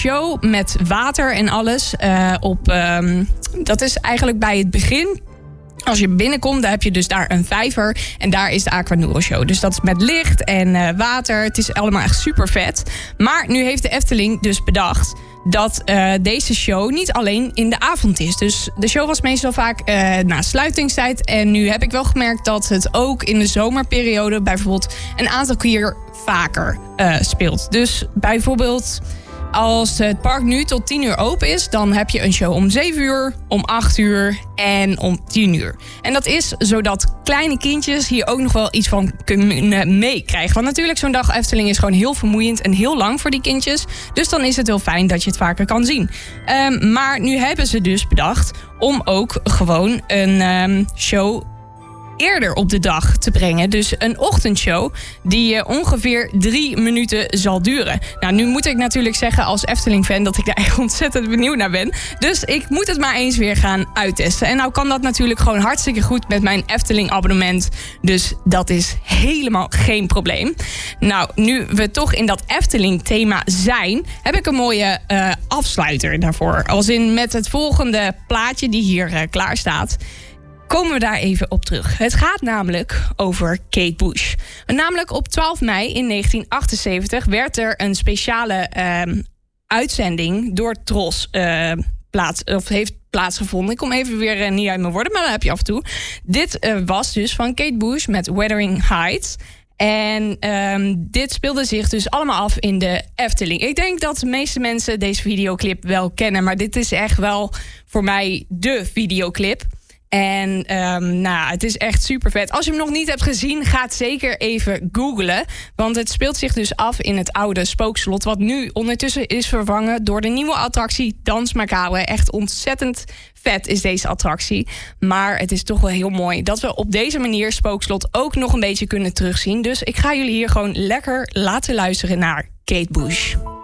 show met water en alles. Dat is eigenlijk bij het begin. Als je binnenkomt, dan heb je dus daar een vijver. En daar is de Aquanuro Show. Dus dat is met licht en water. Het is allemaal echt super vet. Maar nu heeft de Efteling dus bedacht dat deze show niet alleen in de avond is. Dus de show was meestal vaak na sluitingstijd. En nu heb ik wel gemerkt dat het ook in de zomerperiode bijvoorbeeld een aantal keer vaker speelt. Dus bijvoorbeeld als het park nu tot 10 uur open is, dan heb je een show om 7 uur, om 8 uur en om 10 uur. En dat is zodat kleine kindjes hier ook nog wel iets van kunnen meekrijgen. Want natuurlijk, zo'n dag Efteling is gewoon heel vermoeiend en heel lang voor die kindjes. Dus dan is het heel fijn dat je het vaker kan zien. Maar nu hebben ze dus bedacht om ook gewoon een show eerder op de dag te brengen. Dus een ochtendshow die ongeveer 3 minuten zal duren. Nou, nu moet ik natuurlijk zeggen als Efteling-fan dat ik daar echt ontzettend benieuwd naar ben. Dus ik moet het maar eens weer gaan uittesten. En nou kan dat natuurlijk gewoon hartstikke goed met mijn Efteling-abonnement. Dus dat is helemaal geen probleem. Nou, nu we toch in dat Efteling-thema zijn, heb ik een mooie afsluiter daarvoor. Als in met het volgende plaatje die hier klaar staat. Komen we daar even op terug. Het gaat namelijk over Kate Bush. Namelijk op 12 mei in 1978 werd er een speciale uitzending door Tros heeft plaatsgevonden. Ik kom even weer niet uit mijn woorden, maar dat heb je af en toe. Dit was dus van Kate Bush met Wuthering Heights. En dit speelde zich dus allemaal af in de Efteling. Ik denk dat de meeste mensen deze videoclip wel kennen, maar dit is echt wel voor mij de videoclip. En het is echt super vet. Als je hem nog niet hebt gezien, ga het zeker even googlen. Want het speelt zich dus af in het oude spookslot, wat nu ondertussen is vervangen door de nieuwe attractie Dans Macabre. Echt ontzettend vet is deze attractie. Maar het is toch wel heel mooi dat we op deze manier Spookslot ook nog een beetje kunnen terugzien. Dus ik ga jullie hier gewoon lekker laten luisteren naar Kate Bush.